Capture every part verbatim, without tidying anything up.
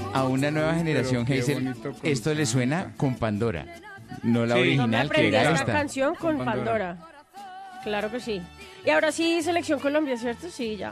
A una nueva generación, Hazel, esto le suena con Pandora, no la Sí. original No me que aprendí era esta esta. canción con, Con Pandora. Pandora. Claro que sí. Y ahora sí, Selección Colombia, ¿cierto? Sí, ya.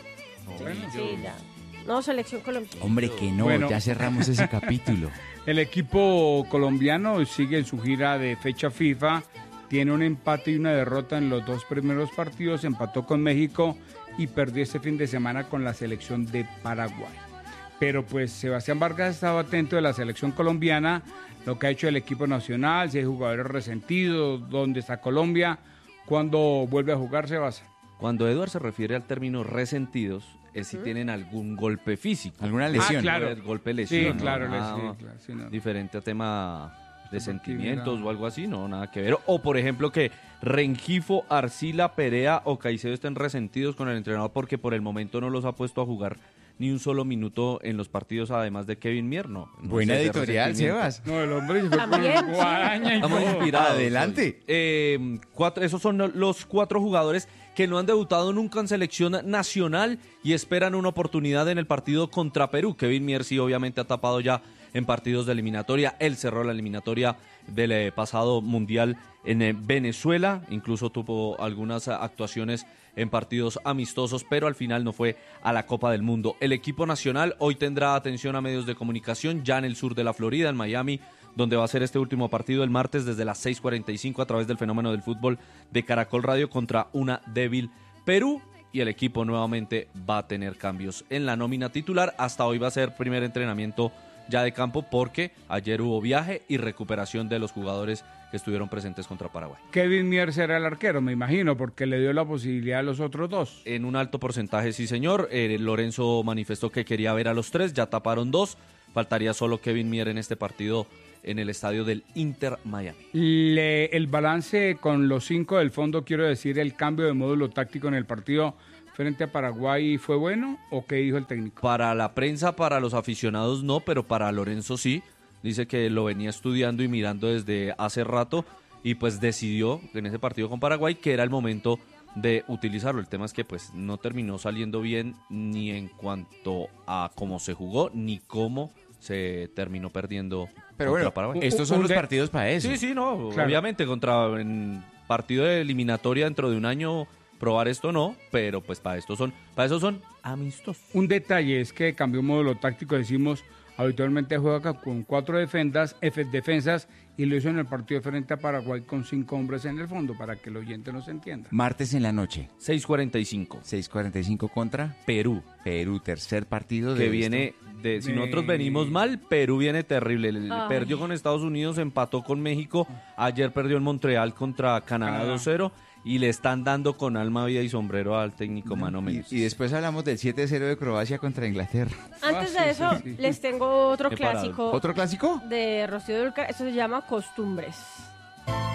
Bueno, Sí, ya. No, Selección Colombia. Hombre, que no, Bueno. ya cerramos ese capítulo. El equipo colombiano sigue en su gira de fecha FIFA, tiene un empate y una derrota en los dos primeros partidos, empató con México y perdió este fin de semana con la selección de Paraguay. Pero pues Sebastián Vargas ha estado atento de la selección colombiana, lo que ha hecho el equipo nacional, si hay jugadores resentidos, dónde está Colombia, cuándo vuelve a jugar Sebastián. Cuando Eduard se refiere al término resentidos, es si tienen algún golpe físico. ¿Alguna lesión? Ah, claro. El golpe lesión. Sí, ¿no? claro, Nada sí, claro, sí, no. Diferente a tema de Sí, sentimientos porque o algo así, no, nada que ver. O por ejemplo que Rengifo, Arcila, Perea o Caicedo estén resentidos con el entrenador porque por el momento no los ha puesto a jugar ni un solo minuto en los partidos, además de Kevin Mier, no. no Buena sé, de editorial, resentimiento. Sebas. No, el hombre se fue También, con sí. guadaña y Estamos todo. inspirados. Adelante. hoy. Eh, cuatro, esos son los cuatro jugadores que no han debutado nunca en selección nacional y esperan una oportunidad en el partido contra Perú. Kevin Mier sí obviamente ha tapado ya en partidos de eliminatoria. Él cerró la eliminatoria del eh, pasado mundial en eh, Venezuela. Incluso tuvo algunas actuaciones en partidos amistosos, pero al final no fue a la Copa del Mundo. El equipo nacional hoy tendrá atención a medios de comunicación ya en el sur de la Florida, en Miami, donde va a ser este último partido el martes desde las seis cuarenta y cinco a través del Fenómeno del Fútbol de Caracol Radio contra una débil Perú. Y el equipo nuevamente va a tener cambios en la nómina titular. Hasta hoy va a ser primer entrenamiento ya de campo porque ayer hubo viaje y recuperación de los jugadores que estuvieron presentes contra Paraguay. Kevin Mier será el arquero, me imagino, porque le dio la posibilidad a los otros dos. En un alto porcentaje, sí señor. Eh, Lorenzo manifestó que quería ver a los tres, ya taparon dos. Faltaría solo Kevin Mier en este partido en el estadio del Inter Miami. Le- el balance con los cinco del fondo, quiero decir, el cambio de módulo táctico en el partido frente a Paraguay, ¿fue bueno o qué dijo el técnico? Para la prensa, para los aficionados no, pero para Lorenzo sí. Dice que lo venía estudiando y mirando desde hace rato y pues decidió en ese partido con Paraguay que era el momento de utilizarlo. El tema es que pues no terminó saliendo bien ni en cuanto a cómo se jugó ni cómo se terminó perdiendo Pero contra bueno, Paraguay. estos son Un los de- partidos para eso. Sí, sí, no, Claro. obviamente contra en partido de eliminatoria dentro de un año probar esto no, pero pues para esto son, para eso son amistosos. Un detalle es que cambió módulo táctico, decimos, habitualmente juega con cuatro defensas, F defensas y lo hizo en el partido frente a Paraguay con cinco hombres en el fondo, para que el oyente nos entienda. Martes en la noche, seis cuarenta y cinco. seis cuarenta y cinco contra Perú, Perú, tercer partido de que esto. viene de si De- nosotros venimos mal, Perú viene terrible. Le- le Ay. Perdió con Estados Unidos, empató con México, ayer perdió en Montreal contra Canadá Canadá. dos cero y le están dando con alma, vida y sombrero al técnico Mano Y, Menezes. y después hablamos del siete cero de Croacia contra Inglaterra. Antes Ah, de sí, eso, sí, sí. les tengo otro He parado. clásico ¿Otro clásico? de Rocío Dúrcal. Esto se llama Costumbres.